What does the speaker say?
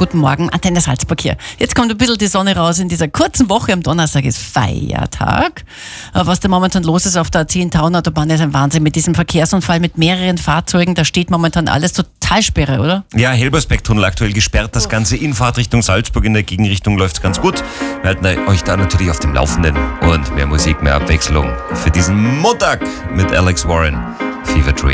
Guten Morgen, Antenne Salzburg hier. Jetzt kommt ein bisschen die Sonne raus in dieser kurzen Woche. Am Donnerstag ist Feiertag. Was da momentan los ist auf der A10-Tauern-Autobahn ist ein Wahnsinn mit diesem Verkehrsunfall mit mehreren Fahrzeugen. Da steht momentan alles total Sperre, oder? Ja, Helbersberg-Tunnel aktuell gesperrt. Das Ganze in Fahrtrichtung Salzburg, in der Gegenrichtung läuft's ganz gut. Wir halten euch da natürlich auf dem Laufenden. Und mehr Musik, mehr Abwechslung für diesen Montag mit Alex Warren. Fever Dream.